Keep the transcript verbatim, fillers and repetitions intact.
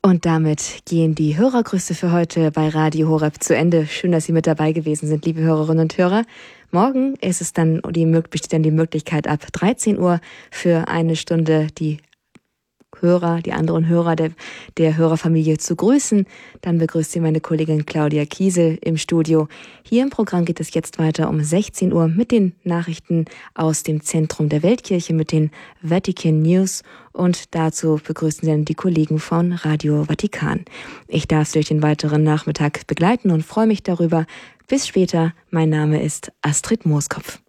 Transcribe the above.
Und damit gehen die Hörergrüße für heute bei Radio Horeb zu Ende. Schön, dass Sie mit dabei gewesen sind, liebe Hörerinnen und Hörer. Morgen ist es dann die, besteht dann die Möglichkeit, ab dreizehn Uhr für eine Stunde die Hörer, die anderen Hörer der, der Hörerfamilie zu grüßen. Dann begrüßt Sie meine Kollegin Claudia Kiesel im Studio. Hier im Programm geht es jetzt weiter um sechzehn Uhr mit den Nachrichten aus dem Zentrum der Weltkirche, mit den Vatican News. Und dazu begrüßen Sie dann die Kollegen von Radio Vatikan. Ich darf Sie durch den weiteren Nachmittag begleiten und freue mich darüber. Bis später. Mein Name ist Astrid Mooskopf.